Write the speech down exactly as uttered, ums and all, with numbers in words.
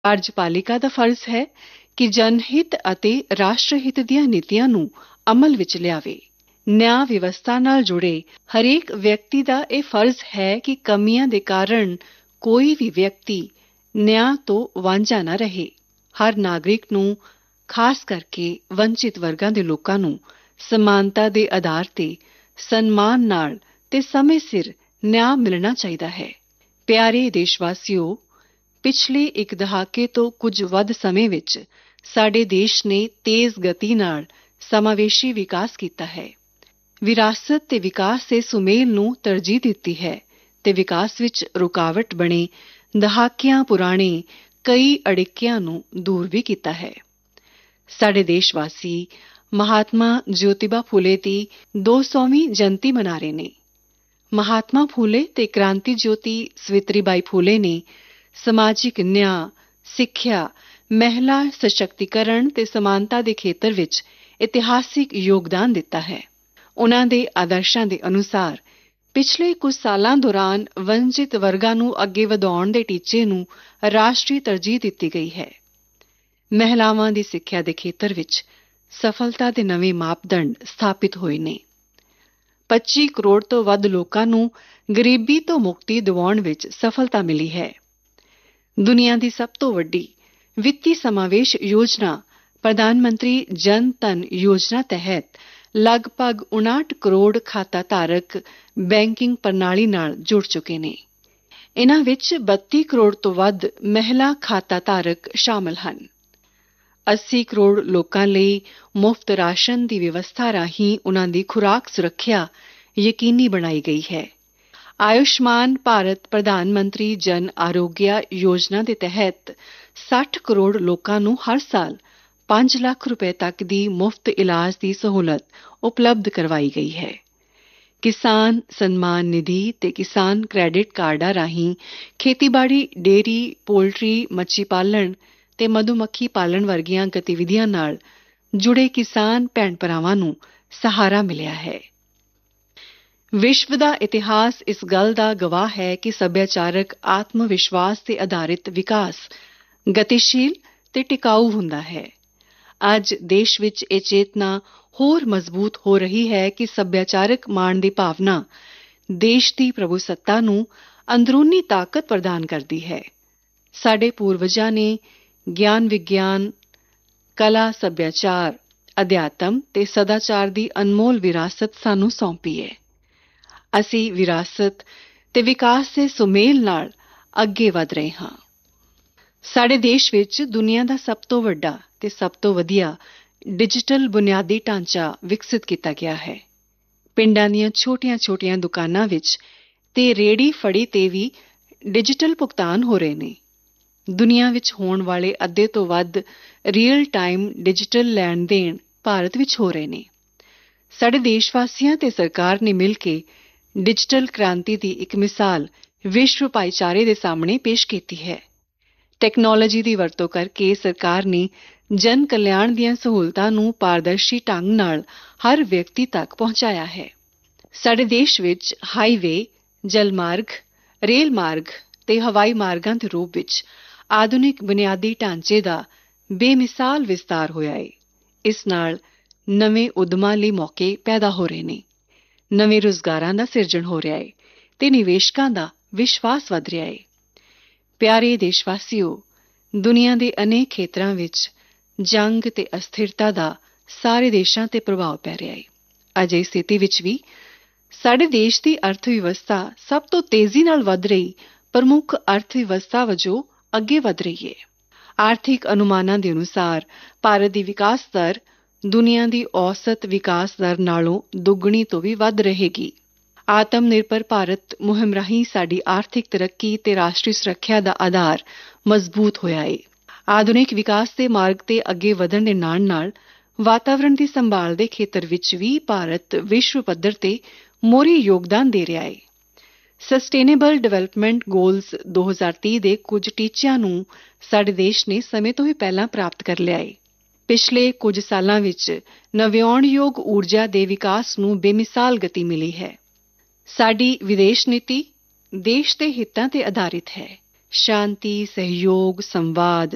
ਕਾਰਜਪਾਲਿਕਾ ਦਾ ਫਰਜ਼ ਹੈ ਕਿ ਜਨਹਿਤ ਅਤੇ ਰਾਸ਼ਟਰਹਿਤ ਦੀਆਂ ਨੀਤੀਆਂ ਨੂੰ ਅਮਲ ਵਿੱਚ ਲਿਆਵੇ। ਨਿਆਂ ਵਿਵਸਥਾ ਨਾਲ ਜੁੜੇ ਹਰੇਕ ਵਿਅਕਤੀ ਦਾ ਇਹ ਫਰਜ਼ ਹੈ ਕਿ ਕਮੀਆਂ ਦੇ ਕਾਰਨ ਕੋਈ ਵੀ ਵਿਅਕਤੀ ਨਿਆਂ ਤੋਂ ਵਾਂਝਾ ਨਾ ਰਹੇ। ਹਰ ਨਾਗਰਿਕ ਨੂੰ, ਖਾਸ ਕਰਕੇ ਵੰਚਿਤ ਵਰਗਾਂ ਦੇ ਲੋਕਾਂ ਨੂੰ ਸਮਾਨਤਾ ਦੇ ਆਧਾਰ ਤੇ ਸਨਮਾਨ ਨਾਲ ਤੇ ਸਮੇਂ ਸਿਰ ਨਿਆਂ ਮਿਲਣਾ ਚਾਹੀਦਾ ਹੈ। ਪਿਆਰੇ ਦੇਸ਼ਵਾਸੀਓ, ਪਿਛਲੇ ਇੱਕ ਦਹਾਕੇ ਤੋਂ ਕੁਝ ਵੱਧ ਸਮੇਂ ਵਿੱਚ ਸਾਡੇ ਦੇਸ਼ ਨੇ ਤੇਜ਼ ਗਤੀ ਨਾਲ ਸਮਾਵੇਸ਼ੀ ਵਿਕਾਸ ਕੀਤਾ ਹੈ। ਵਿਰਾਸਤ ਤੇ ਵਿਕਾਸ ਦੇ ਸੁਮੇਲ ਨੂੰ ਤਰਜੀਹ ਦਿੱਤੀ ਹੈ ਤੇ ਵਿਕਾਸ ਵਿੱਚ ਰੁਕਾਵਟ ਬਣੇ ਦਹਾਕਿਆਂ ਪੁਰਾਣੇ ਕਈ ਅੜਿੱਕਿਆਂ ਨੂੰ ਦੂਰ ਵੀ ਕੀਤਾ ਹੈ। ਸਾਡੇ ਦੇਸ਼ਵਾਸੀ ਮਹਾਤਮਾ ਜੋਤੀਬਾ ਫੂਲੇ ਦੀ ਦੋ ਸੌਵੀਂ ਜਯੰਤੀ ਮਨਾ ਰਹੇ ਨੇ। ਮਹਾਤਮਾ ਫੂਲੇ ਤੇ ਕ੍ਰਾਂਤੀ ਜੋਤੀ ਸਵਿਤਰੀ ਬਾਈ ਫੂਲੇ ਨੇ ਸਮਾਜਿਕ ਨਿਆਂ, ਸਿੱਖਿਆ, ਮਹਿਲਾ ਸਸ਼ਕਤੀਕਰਨ ਤੇ ਸਮਾਨਤਾ ਦੇ ਖੇਤਰ ਵਿੱਚ ਇਤਿਹਾਸਿਕ ਯੋਗਦਾਨ ਦਿੱਤਾ ਹੈ। ਉਨ੍ਹਾਂ ਦੇ ਆਦਰਸ਼ਾਂ ਦੇ ਅਨੁਸਾਰ ਪਿਛਲੇ ਕੁਝ ਸਾਲਾਂ ਦੌਰਾਨ ਵੰਚਿਤ ਵਰਗਾਂ ਨੂੰ ਅੱਗੇ ਵਧਾਉਣ ਦੇ ਟੀਚੇ ਨੂੰ ਰਾਸ਼ਟਰੀ ਤਰਜੀਹ ਦਿੱਤੀ ਗਈ ਹੈ। ਮਹਿਲਾਵਾਂ ਦੀ ਸਿੱਖਿਆ ਦੇ ਖੇਤਰ ਵਿੱਚ ਸਫਲਤਾ ਦੇ ਨਵੇਂ ਮਾਪਦੰਡ ਸਥਾਪਿਤ ਹੋਏ ਨੇ। ਪੱਚੀ ਕਰੋੜ ਤੋਂ ਵੱਧ ਲੋਕਾਂ ਨੂੰ ਗਰੀਬੀ ਤੋਂ ਮੁਕਤੀ ਦਿਵਾਉਣ ਵਿੱਚ ਸਫਲਤਾ ਮਿਲੀ ਹੈ। ਦੁਨੀਆ ਦੀ ਸਭ ਤੋਂ ਵੱਡੀ ਵਿੱਤੀ ਸਮਾਵੇਸ਼ ਯੋਜਨਾ ਪ੍ਰਧਾਨ ਮੰਤਰੀ ਜਨ ਧਨ ਯੋਜਨਾ ਤਹਿਤ ਲਗਭਗ ਉਨਾਹਠ ਕਰੋੜ ਖਾਤਾ ਧਾਰਕ ਬੈਂਕਿੰਗ ਪ੍ਰਣਾਲੀ ਨਾਲ ਜੁੜ ਚੁੱਕੇ ਨੇ। ਇਨ੍ਹਾਂ ਵਿੱਚ ਬੱਤੀ ਕਰੋੜ ਤੋਂ ਵੱਧ ਮਹਿਲਾ ਖਾਤਾ ਧਾਰਕ ਸ਼ਾਮਲ ਹਨ। ਅੱਸੀ ਕਰੋੜ ਲੋਕਾਂ ਲਈ ਮੁਫਤ ਰਾਸ਼ਨ ਦੀ ਵਿਵਸਥਾ ਰਾਹੀਂ ਉਨ੍ਹਾਂ ਦੀ ਖੁਰਾਕ ਸੁਰੱਖਿਆ ਯਕੀਨੀ ਬਣਾਈ ਗਈ ਹੈ। ਆਯੁਸ਼ਮਾਨ ਭਾਰਤ ਪ੍ਰਧਾਨ ਮੰਤਰੀ ਜਨ ਆਰੋਗਿਆ ਯੋਜਨਾ ਦੇ ਤਹਿਤ ਸੱਠ ਕਰੋੜ ਲੋਕਾਂ ਨੂੰ ਹਰ ਸਾਲ ਪੰਜ ਲੱਖ ਰੁਪਏ ਤੱਕ ਦੀ ਮੁਫਤ ਇਲਾਜ ਦੀ ਸਹੂਲਤ ਉਪਲਬਧ ਕਰਵਾਈ ਗਈ ਹੈ। ਕਿਸਾਨ ਸਨਮਾਨ ਨਿਧੀ ਤੇ ਕਿਸਾਨ ਕ੍ਰੈਡਿਟ ਕਾਰਡਾਂ ਰਾਹੀਂ ਖੇਤੀਬਾੜੀ, ਡੇਅਰੀ, ਪੋਲਟਰੀ, ਮੱਛੀ ਪਾਲਣ ਤੇ ਮਧੂਮੱਖੀ ਪਾਲਣ ਵਰਗੀਆਂ ਗਤੀਵਿਧੀਆਂ ਨਾਲ ਜੁੜੇ ਕਿਸਾਨ ਭੈਣ ਭਰਾਵਾਂ ਨੂੰ ਸਹਾਰਾ ਮਿਲਿਆ ਹੈ। ਵਿਸ਼ਵ ਦਾ ਇਤਿਹਾਸ ਇਸ ਗੱਲ ਦਾ ਗਵਾਹ ਹੈ ਕਿ ਸੱਭਿਆਚਾਰਕ ਆਤਮ ਵਿਸ਼ਵਾਸ ਤੇ ਆਧਾਰਿਤ ਵਿਕਾਸ ਗਤੀਸ਼ੀਲ ਤੇ ਟਿਕਾਊ ਹੁੰਦਾ ਹੈ। ਅੱਜ ਦੇਸ਼ ਵਿੱਚ ਇਹ ਚੇਤਨਾ ਹੋਰ ਮਜ਼ਬੂਤ ਹੋ ਰਹੀ ਹੈ ਕਿ ਸੱਭਿਆਚਾਰਕ ਮਾਣ ਦੀ ਭਾਵਨਾ ਦੇਸ਼ ਦੀ ਪ੍ਰਭੂਸੱਤਾ ਨੂੰ ਅੰਦਰੂਨੀ ਤਾਕਤ ਪ੍ਰਦਾਨ ਕਰਦੀ ਹੈ। ਸਾਡੇ ਪੂਰਵਜਾਂ ਨੇ ਗਿਆਨ ਵਿਗਿਆਨ, ਕਲਾ, ਸੱਭਿਆਚਾਰ, ਅਧਿਆਤਮ ਤੇ ਸਦਾਚਾਰ ਦੀ ਅਨਮੋਲ ਵਿਰਾਸਤ ਸਾਨੂੰ ਸੌਂਪੀ ਹੈ। ਅਸੀਂ ਵਿਰਾਸਤ ਤੇ ਵਿਕਾਸ ਦੇ ਸੁਮੇਲ ਨਾਲ ਅੱਗੇ ਵਧ ਰਹੇ ਹਾਂ। ਸਾਡੇ ਦੇਸ਼ ਵਿੱਚ ਦੁਨੀਆ ਦਾ ਸਭ ਤੋਂ ਵੱਡਾ ਤੇ ਸਭ ਤੋਂ ਵਧੀਆ ਡਿਜੀਟਲ ਬੁਨਿਆਦੀ ਢਾਂਚਾ ਵਿਕਸਿਤ ਕੀਤਾ ਗਿਆ ਹੈ। ਪਿੰਡਾਂ ਦੀਆਂ ਛੋਟੀਆਂ-ਛੋਟੀਆਂ ਦੁਕਾਨਾਂ ਵਿੱਚ ਤੇ ਰੇਹੜੀ ਫੜੀ ਤੇ ਵੀ ਡਿਜੀਟਲ ਭੁਗਤਾਨ ਹੋ ਰਹੇ ਨੇ। ਦੁਨੀਆ ਵਿੱਚ ਹੋਣ ਵਾਲੇ ਅੱਧੇ ਤੋਂ ਵੱਧ ਰੀਅਲ ਟਾਈਮ ਡਿਜੀਟਲ ਲੈਣ ਦੇਣ ਭਾਰਤ ਵਿੱਚ ਹੋ ਰਹੇ ਨੇ। ਸਾਡੇ ਦੇਸ਼ਵਾਸੀਆਂ ਤੇ ਸਰਕਾਰ ਨੇ ਮਿਲ ਕੇ ਡਿਜੀਟਲ ਕ੍ਰਾਂਤੀ ਦੀ ਇੱਕ ਮਿਸਾਲ ਵਿਸ਼ਵ ਭਾਈਚਾਰੇ ਦੇ ਸਾਹਮਣੇ ਪੇਸ਼ ਕੀਤੀ ਹੈ। ਟੈਕਨੋਲੋਜੀ ਦੀ ਵਰਤੋਂ ਕਰਕੇ ਸਰਕਾਰ ਨੇ ਜਨ ਕਲਿਆਣ ਦੀਆਂ ਸਹੂਲਤਾਂ ਨੂੰ ਪਾਰਦਰਸ਼ੀ ਢੰਗ ਨਾਲ ਹਰ ਵਿਅਕਤੀ ਤੱਕ ਪਹੁੰਚਾਇਆ ਹੈ। ਸਾਡੇ ਦੇਸ਼ ਵਿੱਚ ਹਾਈਵੇ, ਜਲ ਮਾਰਗ, ਰੇਲ ਮਾਰਗ ਤੇ ਹਵਾਈ ਮਾਰਗਾਂ ਦੇ ਰੂਪ ਵਿੱਚ ਆਧੁਨਿਕ ਬੁਨਿਆਦੀ ਢਾਂਚੇ ਦਾ ਬੇਮਿਸਾਲ ਵਿਸਤਾਰ ਹੋਇਆ ਹੈ। ਇਸ ਨਾਲ ਨਵੇਂ ਉੱਦਮਾਂ ਲਈ ਮੌਕੇ ਪੈਦਾ ਹੋ ਰਹੇ ਨੇ, ਨਵੇਂ ਰੁਜ਼ਗਾਰਾਂ ਦਾ ਸਿਰਜਣ ਹੋ ਰਿਹਾ ਹੈ ਤੇ ਨਿਵੇਸ਼ਕਾਂ ਦਾ ਵਿਸ਼ਵਾਸ ਵਧ ਰਿਹਾ ਹੈ। ਪਿਆਰੇ ਦੇਸ਼ਵਾਸੀਓ, ਦੁਨੀਆ ਦੇ ਅਨੇਕ ਖੇਤਰਾਂ ਵਿੱਚ ਜੰਗ ਤੇ ਅਸਥਿਰਤਾ ਦਾ ਸਾਰੇ ਦੇਸ਼ਾਂ ਤੇ ਪ੍ਰਭਾਵ ਪੈ ਰਿਹਾ ਹੈ। ਅਜਿਹੀ ਸਥਿਤੀ ਵਿੱਚ ਵੀ ਸਾਡੇ ਦੇਸ਼ ਦੀ ਅਰਥ ਵਿਵਸਥਾ ਸਭ ਤੋਂ ਤੇਜ਼ੀ ਨਾਲ ਵਧ ਰਹੀ ਪ੍ਰਮੁੱਖ ਅਰਥ ਵਿਵਸਥਾ ਵਜੋਂ ਅੱਗੇ ਵਧ ਰਹੀ ਹੈ। ਆਰਥਿਕ ਅਨੁਮਾਨਾਂ ਦੇ ਅਨੁਸਾਰ ਭਾਰਤ ਦੀ ਵਿਕਾਸ ਦਰ ਦੁਨੀਆ ਦੀ ਔਸਤ ਵਿਕਾਸ ਦਰ ਨਾਲੋਂ ਦੁੱਗਣੀ ਤੋਂ ਵੀ ਵੱਧ ਰਹੇਗੀ। ਆਤਮ ਨਿਰਭਰ ਭਾਰਤ ਮੁਹਿੰਮ ਰਾਹੀਂ ਸਾਡੀ ਆਰਥਿਕ ਤਰੱਕੀ ਤੇ ਰਾਸ਼ਟਰੀ ਸੁਰੱਖਿਆ ਦਾ ਆਧਾਰ ਮਜ਼ਬੂਤ ਹੋਇਆ ਹੈ। ਆਧੁਨਿਕ ਵਿਕਾਸ ਦੇ ਮਾਰਗ ਤੇ ਅੱਗੇ ਵਧਣ ਦੇ ਨਾਲ-ਨਾਲ ਵਾਤਾਵਰਣ ਦੀ ਸੰਭਾਲ ਦੇ ਖੇਤਰ ਵਿੱਚ ਵੀ ਭਾਰਤ ਵਿਸ਼ਵ ਪੱਧਰ ਤੇ ਮੋਹਰੀ ਯੋਗਦਾਨ ਦੇ ਰਿਹਾ ਹੈ। ਸਸਟੇਨੇਬਲ ਡਿਵੈਲਪਮੈਂਟ ਗੋਲਜ਼ ਦੋ ਹਜ਼ਾਰ ਤੀਹ ਦੇ ਕੁਝ ਟੀਚਿਆਂ ਨੂੰ ਸਾਡੇ ਦੇਸ਼ ਨੇ ਸਮੇਂ ਤੋਂ ਵੀ ਪਹਿਲਾਂ ਪ੍ਰਾਪਤ ਕਰ ਲਿਆ ਹੈ। ਪਿਛਲੇ ਕੁਝ ਸਾਲਾਂ ਵਿੱਚ ਨਵਿਆਉਣਯੋਗ ਊਰਜਾ ਦੇ ਵਿਕਾਸ ਨੂੰ ਬੇਮਿਸਾਲ ਗਤੀ ਮਿਲੀ ਹੈ। ਸਾਡੀ ਵਿਦੇਸ਼ ਨੀਤੀ ਦੇਸ਼ ਦੇ ਹਿੱਤਾਂ ਤੇ ਆਧਾਰਿਤ ਹੈ। ਸ਼ਾਂਤੀ, ਸਹਿਯੋਗ, ਸੰਵਾਦ